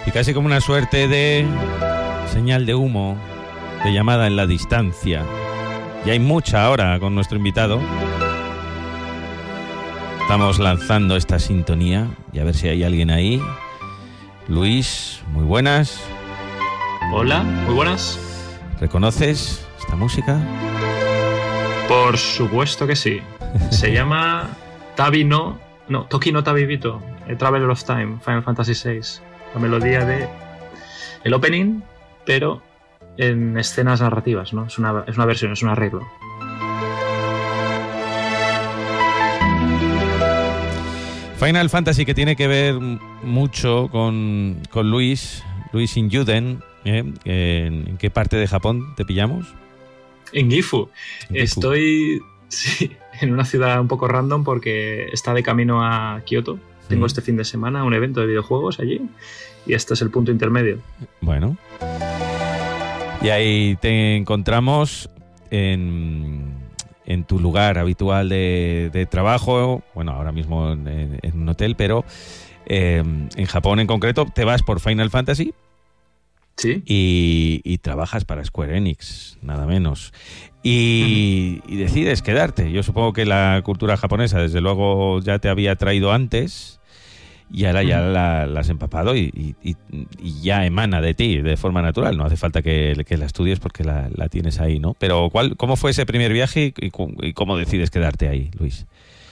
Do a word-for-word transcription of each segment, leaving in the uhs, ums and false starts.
Y casi como una suerte de señal de humo, de llamada en la distancia. Y hay mucha ahora con nuestro invitado. Estamos lanzando esta sintonía y a ver si hay alguien ahí. Luis, muy buenas. Hola, muy buenas. ¿Reconoces esta música? Por supuesto que sí. Se llama Tabi no... No, Toki no Tabibito, A Traveler of Time, Final Fantasy seis. La melodía de el opening, pero en escenas narrativas, ¿no? Es una, es una versión, es un arreglo. Final Fantasy, que tiene que ver mucho con, con Luis, Luis Injuden. ¿eh? ¿En, ¿En qué parte de Japón te pillamos? En Gifu. En Gifu. Estoy sí, en una ciudad un poco random porque está de camino a Kioto. Tengo mm. este fin de semana un evento de videojuegos allí y este es el punto intermedio. Bueno. Y ahí te encontramos en... en tu lugar habitual de, de trabajo, bueno, ahora mismo en, en un hotel, pero eh, en Japón en concreto, te vas por Final Fantasy. Sí. Y, y trabajas para Square Enix, nada menos. Y, uh-huh. y decides quedarte. Yo supongo que la cultura japonesa, desde luego, ya te había traído antes y ahora uh-huh. ya la, la has empapado y, y, y ya emana de ti de forma natural. No hace falta que, que la estudies porque la, la tienes ahí, ¿no? Pero ¿cuál, ¿cómo fue ese primer viaje y, y cómo decides quedarte ahí, Luis?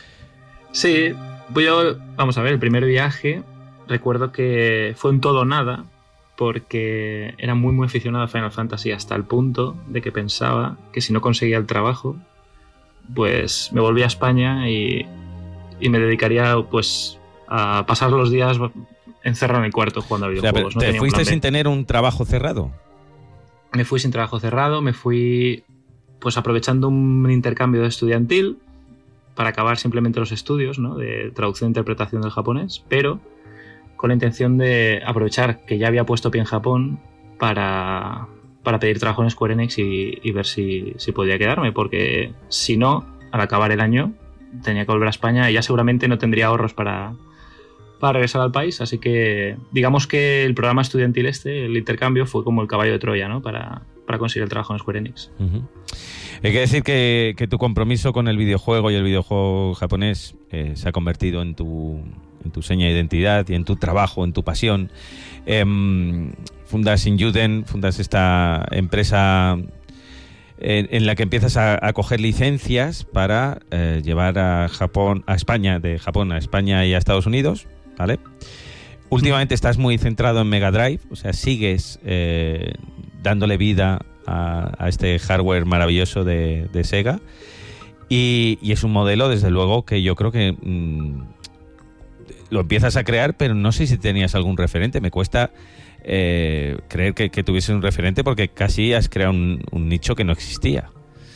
Sí, voy a, vamos a ver, el primer viaje recuerdo que fue un todo o nada porque era muy muy aficionado a Final Fantasy hasta el punto de que pensaba que si no conseguía el trabajo pues me volvía a España y, y me dedicaría pues a pasar los días encerrado en el cuarto jugando a videojuegos. O sea, ¿te no fuiste sin tener un trabajo cerrado? Me fui sin trabajo cerrado, me fui pues aprovechando un intercambio estudiantil para acabar simplemente los estudios, ¿no? De traducción e interpretación del japonés, pero con la intención de aprovechar que ya había puesto pie en Japón para, para pedir trabajo en Square Enix y, y ver si, si podía quedarme, porque si no, al acabar el año tenía que volver a España y ya seguramente no tendría ahorros para, para regresar al país, así que digamos que el programa estudiantil este, el intercambio, fue como el caballo de Troya, ¿no? para, para conseguir el trabajo en Square Enix. Uh-huh. Hay que decir que, que tu compromiso con el videojuego y el videojuego japonés eh, se ha convertido en tu... en tu seña de identidad y en tu trabajo, en tu pasión. Eh, fundas Injuden, fundas esta empresa en, en la que empiezas a, a coger licencias para eh, llevar a Japón, a España, de Japón a España y a Estados Unidos, ¿vale? Últimamente estás muy centrado en Mega Drive, o sea, sigues eh, dándole vida a, a este hardware maravilloso de, de Sega y, y es un modelo, desde luego, que yo creo que mmm, lo empiezas a crear, pero no sé si tenías algún referente. Me cuesta eh, creer que, que tuviese un referente porque casi has creado un, un nicho que no existía.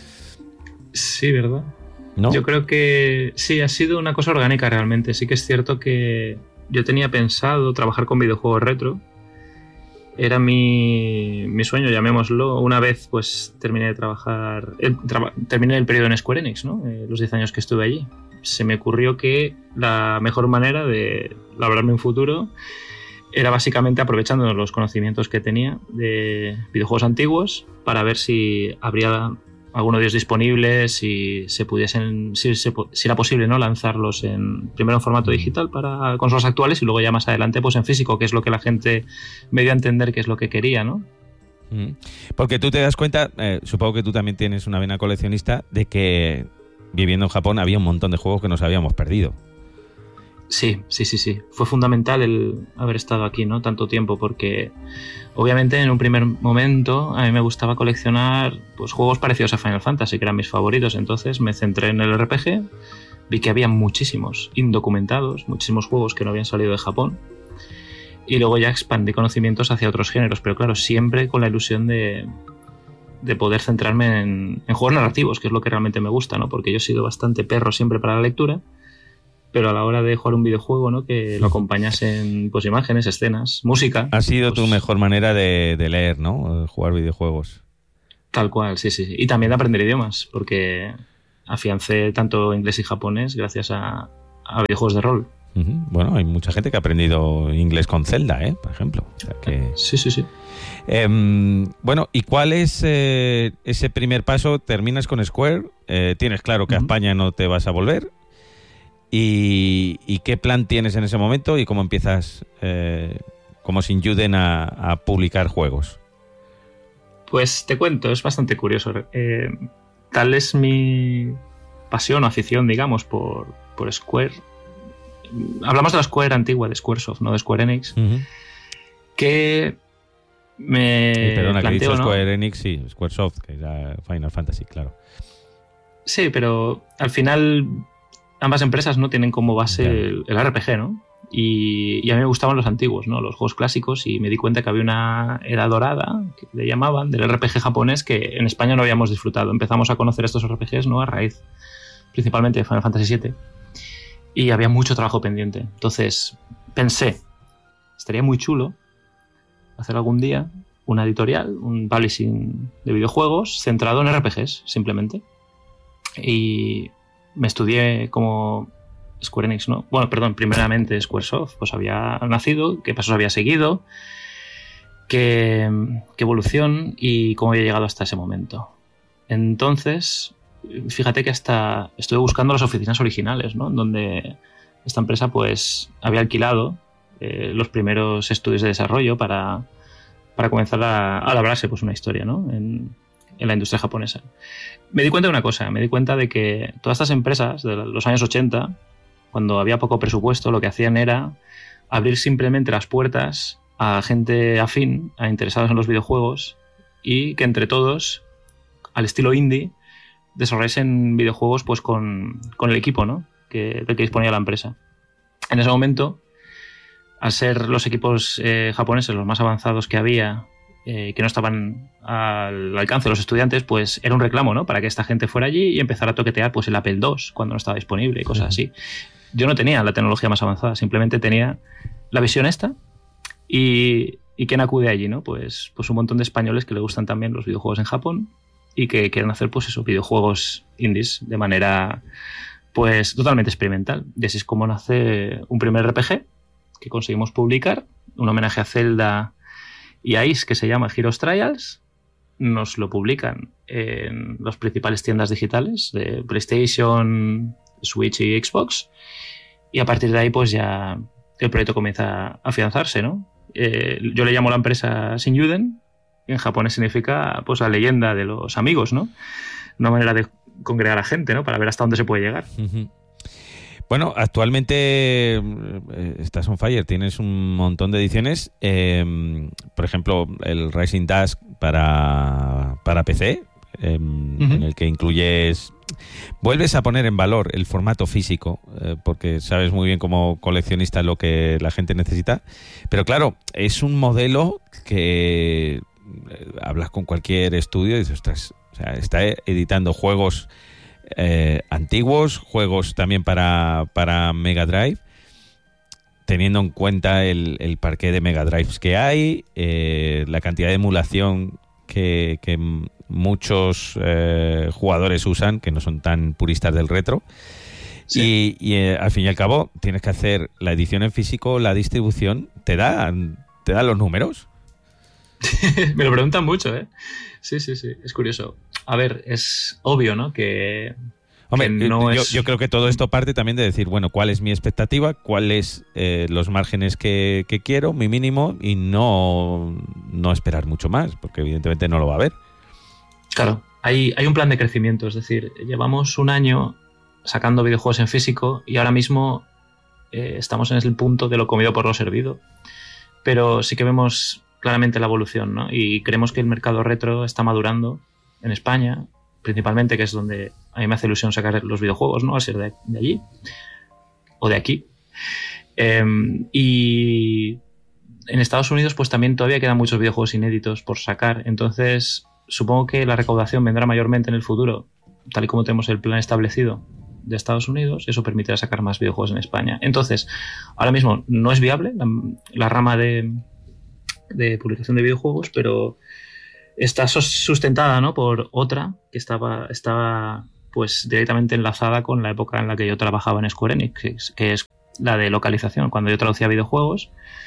Sí, ¿verdad? ¿No? Yo creo que sí, ha sido una cosa orgánica realmente. Sí que es cierto que yo tenía pensado trabajar con videojuegos retro. Era mi, mi sueño, llamémoslo. Una vez pues terminé de trabajar, eh, traba, terminé el periodo en Square Enix, ¿no? Eh, los diez años que estuve allí. Se me ocurrió que la mejor manera de labrarme un futuro era básicamente aprovechando los conocimientos que tenía de videojuegos antiguos para ver si habría alguno de ellos disponibles, si se pudiesen, si, se, si era posible, ¿no? Lanzarlos en primero en formato digital para consolas actuales y luego ya más adelante pues en físico, que es lo que la gente me dio a entender que es lo que quería, ¿no? Porque tú te das cuenta, eh, supongo que tú también tienes una vena coleccionista, de que viviendo en Japón había un montón de juegos que nos habíamos perdido. Sí, sí, sí, sí. Fue fundamental el haber estado aquí, ¿no? Tanto tiempo, porque obviamente en un primer momento a mí me gustaba coleccionar pues juegos parecidos a Final Fantasy, que eran mis favoritos. Entonces me centré en el R P G, vi que había muchísimos indocumentados, muchísimos juegos que no habían salido de Japón. Y luego ya expandí conocimientos hacia otros géneros, pero claro, siempre con la ilusión de... de poder centrarme en, en juegos narrativos, que es lo que realmente me gusta, ¿no? Porque yo he sido bastante perro siempre para la lectura, pero a la hora de jugar un videojuego, ¿no? Que lo acompañas en pues imágenes, escenas, música. Ha sido pues, tu mejor manera de, de leer, ¿no? Jugar videojuegos. Tal cual, sí, sí, sí. Y también de aprender idiomas, porque afiancé tanto inglés y japonés gracias a, a videojuegos de rol. Uh-huh. Bueno, hay mucha gente que ha aprendido inglés con Zelda, ¿eh? Por ejemplo. O sea que... Sí, sí, sí. Eh, bueno, ¿y cuál es eh, ese primer paso? Terminas con Square, eh, tienes claro que uh-huh. a España no te vas a volver. ¿Y, y qué plan tienes en ese momento y cómo empiezas, eh, como sin Juden, a, a publicar juegos? Pues te cuento, es bastante curioso. Eh, tal es mi pasión o afición, digamos, por, por Square. Hablamos de la Square antigua, de Squaresoft, no de Square Enix. Uh-huh. Que me sí, perdona, planteo, que he dicho ¿no? Square Enix, sí, Squaresoft, que era Final Fantasy, claro. Sí, pero al final ambas empresas no tienen como base el, el R P G, ¿no? Y, y a mí me gustaban los antiguos, ¿no? Los juegos clásicos, y me di cuenta que había una era dorada, que le llamaban, del R P G japonés, que en España no habíamos disfrutado. Empezamos a conocer estos R P Gs, ¿no? A raíz, principalmente, de Final Fantasy siete. Y había mucho trabajo pendiente. Entonces pensé, estaría muy chulo hacer algún día una editorial, un publishing de videojuegos centrado en R P Gs, simplemente. Y me estudié como Square Enix, ¿no? Bueno, perdón, primeramente Squaresoft, pues había nacido, qué pasos había seguido, qué, qué evolución y cómo había llegado hasta ese momento. Entonces, fíjate que hasta estuve buscando las oficinas originales, ¿no? Donde esta empresa pues había alquilado eh, los primeros estudios de desarrollo para, para comenzar a, a labrarse pues una historia, ¿no? En, en la industria japonesa. Me di cuenta de una cosa, me di cuenta de que todas estas empresas de los años ochenta, cuando había poco presupuesto, lo que hacían era abrir simplemente las puertas a gente afín, a interesados en los videojuegos, y que entre todos, al estilo indie, desarrollasen videojuegos pues con, con el equipo, ¿no? que, del que disponía la empresa. En ese momento, al ser los equipos eh, japoneses los más avanzados que había, eh, que no estaban al alcance de los estudiantes, pues era un reclamo, ¿no? Para que esta gente fuera allí y empezara a toquetear pues el Apple dos cuando no estaba disponible y cosas así. Yo no tenía la tecnología más avanzada, simplemente tenía la visión esta. Y, y ¿quién acude allí, no? Pues, pues un montón de españoles que le gustan también los videojuegos en Japón y que quieren hacer pues esos videojuegos indies de manera pues totalmente experimental. Y así es como nace un primer R P G que conseguimos publicar, un homenaje a Zelda y a Ys, que se llama Heroes Trials. Nos lo publican en las principales tiendas digitales de PlayStation, Switch y Xbox, y a partir de ahí pues ya el proyecto comienza a afianzarse, ¿no? Eh, yo le llamo a la empresa Shin-Yuden, y en japonés significa pues la leyenda de los amigos, ¿no? Una manera de congregar a gente, ¿no? Para ver hasta dónde se puede llegar. Uh-huh. Bueno, actualmente eh, estás on fire, tienes un montón de ediciones, eh, por ejemplo el Rising Dusk para, para P C, eh, uh-huh. en el que incluyes, vuelves a poner en valor el formato físico, eh, porque sabes muy bien como coleccionista lo que la gente necesita, pero claro, es un modelo que eh, hablas con cualquier estudio y dices, ostras, o sea, está editando juegos Eh, antiguos, juegos también para, para Mega Drive, teniendo en cuenta el, el parque de Mega Drives que hay, eh, la cantidad de emulación que, que muchos eh, jugadores usan, que no son tan puristas del retro. Sí. Y, y eh, al fin y al cabo tienes que hacer la edición en físico, la distribución. ¿Te da, te da los números? Me lo preguntan mucho, ¿eh? Sí, sí, sí, es curioso. A ver, es obvio, ¿no? Que, Hombre, que no yo, es... yo creo que todo esto parte también de decir, bueno, ¿cuál es mi expectativa? ¿Cuáles eh, los márgenes que, que quiero? Mi mínimo, y no, no esperar mucho más, porque evidentemente no lo va a haber. Claro, hay, hay un plan de crecimiento, es decir, llevamos un año sacando videojuegos en físico y ahora mismo eh, estamos en el punto de lo comido por lo servido. Pero sí que vemos claramente la evolución, ¿no? Y creemos que el mercado retro está madurando en España, principalmente, que es donde a mí me hace ilusión sacar los videojuegos, ¿no? Al ser de, de allí o de aquí. Eh, y en Estados Unidos pues también todavía quedan muchos videojuegos inéditos por sacar, entonces supongo que la recaudación vendrá mayormente en el futuro, tal y como tenemos el plan establecido de Estados Unidos. Eso permitirá sacar más videojuegos en España. Entonces, ahora mismo no es viable la, la rama de, de publicación de videojuegos, pero está sustentada, ¿no? por otra que estaba, estaba pues directamente enlazada con la época en la que yo trabajaba en Square Enix, que es, que es la de localización. Cuando yo traducía videojuegos,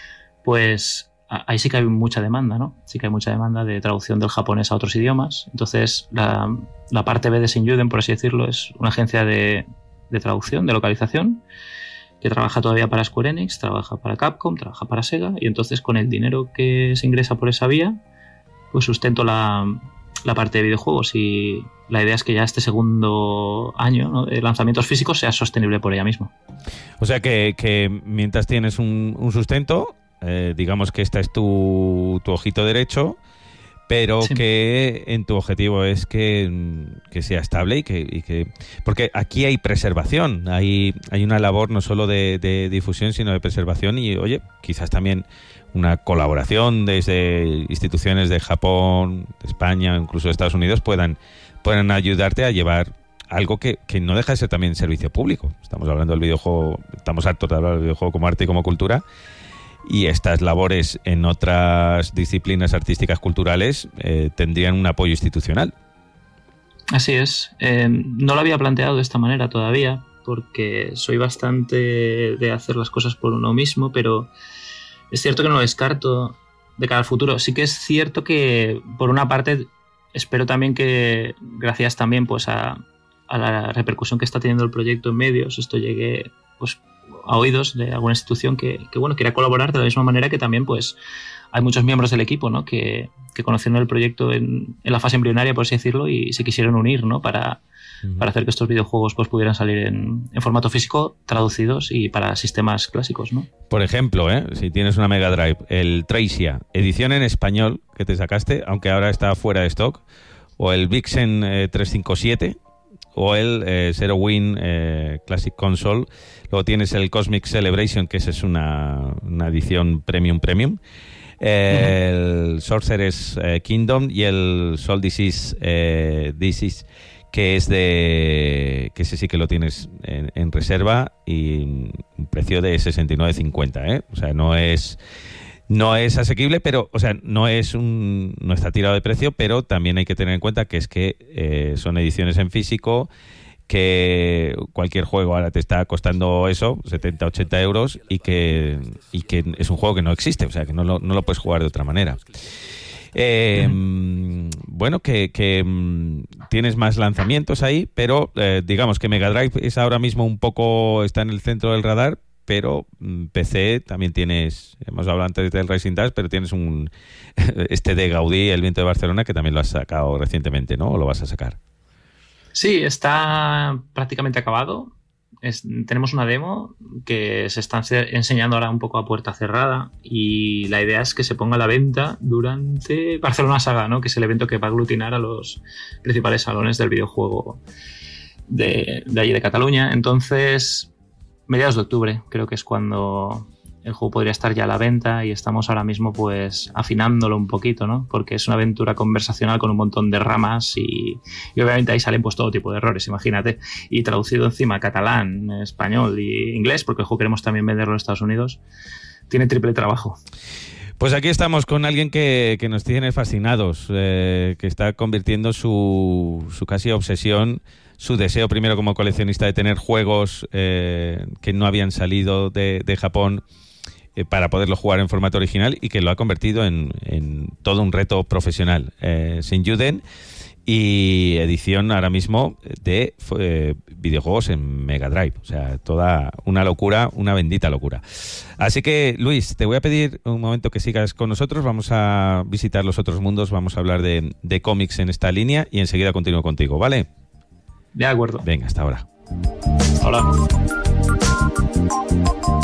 pues ahí sí que hay mucha demanda, ¿no? Sí que hay mucha demanda de traducción del japonés a otros idiomas. Entonces, la, la parte B de Senjuden, por así decirlo, es una agencia de, de traducción, de localización, que trabaja todavía para Square Enix, trabaja para Capcom, trabaja para Sega, y entonces con el dinero que se ingresa por esa vía, pues sustento la, la parte de videojuegos, y la idea es que ya este segundo año, ¿no?, de lanzamientos físicos sea sostenible por ella misma. O sea que, que mientras tienes un, un sustento, eh, digamos que este es tu, tu ojito derecho, pero sí, que en tu objetivo es que, que sea estable y que, y que... Porque aquí hay preservación, hay, hay una labor no solo de, de difusión, sino de preservación y, oye, quizás también una colaboración desde instituciones de Japón, de España, incluso de Estados Unidos, puedan, puedan ayudarte a llevar algo que, que no deja de ser también servicio público. Estamos hablando del videojuego, estamos hartos de hablar del videojuego como arte y como cultura, y estas labores en otras disciplinas artísticas culturales eh, tendrían un apoyo institucional. Así es. Eh, no lo había planteado de esta manera todavía, porque soy bastante de hacer las cosas por uno mismo, pero es cierto que no lo descarto de cara al futuro. Sí que es cierto que, por una parte, espero también que, gracias también pues a, a la repercusión que está teniendo el proyecto en medios, esto llegue pues a oídos de alguna institución que, que bueno, quiera colaborar, de la misma manera que también pues hay muchos miembros del equipo, ¿no?, que, que conocieron el proyecto en, en la fase embrionaria, por así decirlo, y se quisieron unir, ¿no?, para, uh-huh. para hacer que estos videojuegos pues pudieran salir en, en formato físico, traducidos y para sistemas clásicos, ¿no? Por ejemplo, ¿eh? si tienes una Mega Drive, el Tracia, edición en español que te sacaste, aunque ahora está fuera de stock, o el Vixen eh, trescientos cincuenta y siete, o el eh, Zero Win eh, Classic Console. Luego tienes el Cosmic Celebration, que esa es una, una edición premium premium. Eh, uh-huh. El Sorcerer's eh, Kingdom y el Soul Disease, eh, Disease, que es de... que ese sí que lo tienes en, en reserva, y un precio de sesenta y nueve cincuenta, ¿eh? O sea, no es... No es asequible, pero, o sea, no es un, no está tirado de precio, pero también hay que tener en cuenta que es que eh, son ediciones en físico, que cualquier juego ahora te está costando eso, setenta, ochenta euros, y que, y que es un juego que no existe, o sea, que no lo, no lo puedes jugar de otra manera. Eh, bueno, que, que tienes más lanzamientos ahí, pero eh, digamos que Mega Drive es ahora mismo un poco, está en el centro del radar, pero P C también tienes, hemos hablado antes del Racing Dash, pero tienes un este de Gaudí, El viento de Barcelona, que también lo has sacado recientemente, ¿no? ¿O lo vas a sacar? Sí, está prácticamente acabado. Es, tenemos una demo que se está enseñando ahora un poco a puerta cerrada, y la idea es que se ponga a la venta durante Barcelona Saga, ¿no?, que es el evento que va a aglutinar a los principales salones del videojuego de, de allí de Cataluña. Entonces, mediados de octubre creo que es cuando el juego podría estar ya a la venta, y estamos ahora mismo pues afinándolo un poquito, ¿no?, porque es una aventura conversacional con un montón de ramas, y, y obviamente ahí salen pues todo tipo de errores, imagínate, y traducido encima catalán, español y inglés, porque el juego queremos también venderlo en Estados Unidos, tiene triple trabajo. Pues aquí estamos con alguien que, que nos tiene fascinados, eh, que está convirtiendo su, su casi obsesión, su deseo primero como coleccionista de tener juegos eh, que no habían salido de, de Japón eh, para poderlo jugar en formato original, y que lo ha convertido en, en todo un reto profesional. Eh, Senjuden, y edición ahora mismo de eh, videojuegos en Mega Drive. O sea, toda una locura, una bendita locura. Así que, Luis, te voy a pedir un momento que sigas con nosotros. Vamos a visitar los otros mundos, vamos a hablar de, de cómics en esta línea, y enseguida continúo contigo, ¿vale? De acuerdo. Venga, hasta ahora. Hola.